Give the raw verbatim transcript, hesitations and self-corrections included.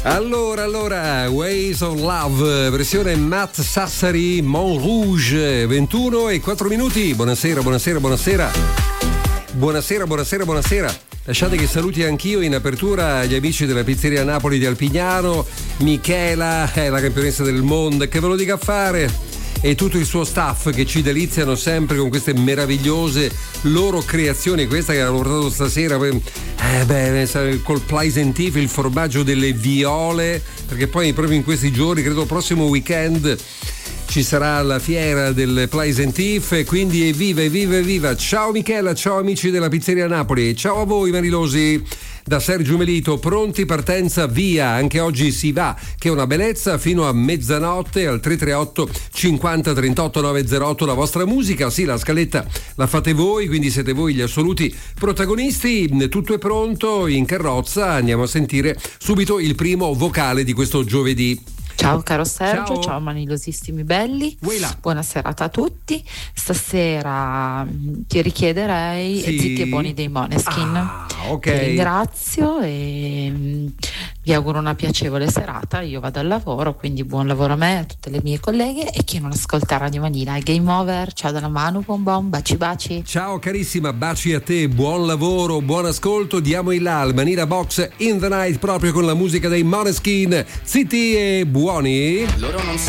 Allora, allora, Ways of Love, versione Matt Sassari, Montrouge, ventuno e quattro minuti. Buonasera, buonasera, buonasera. Buonasera, buonasera, buonasera. Lasciate che saluti anch'io in apertura gli amici della pizzeria Napoli di Alpignano, Michela, è la campionessa del mondo, che ve lo dica a fare, e tutto il suo staff che ci deliziano sempre con queste meravigliose loro creazioni. Questa che hanno portato stasera, eh beh, col Pleissentif, il formaggio delle viole, perché poi proprio in questi giorni, credo il prossimo weekend, ci sarà la fiera del Pleissentif, e quindi evviva, evviva, evviva. Ciao Michela, ciao amici della pizzeria Napoli, ciao a voi marilosi. Da Sergio Melito, pronti, partenza, via. Anche oggi si va, che è una bellezza, fino a mezzanotte al tre tre otto cinquanta trentotto novecentootto la vostra musica. Sì, la scaletta la fate voi, quindi siete voi gli assoluti protagonisti. Tutto è pronto, in carrozza andiamo a sentire subito il primo vocale di questo giovedì. Ciao caro Sergio, ciao, ciao manilosissimi belli, Uela. Buona serata a tutti. Stasera mh, ti richiederei Sì. Zitti e Buoni dei Måneskin. Ah, ok. Ti ringrazio e mh, vi auguro una piacevole serata. Io vado al lavoro, quindi buon lavoro a me, a tutte le mie colleghe e chi non ascolta Radio Manila. Game over, ciao dalla Manu, bom bom, baci baci. Ciao carissima, baci a te, buon lavoro, buon ascolto. Diamo il là al Manila Box in the Night proprio con la musica dei Måneskin. Zitti e buoni. Loro non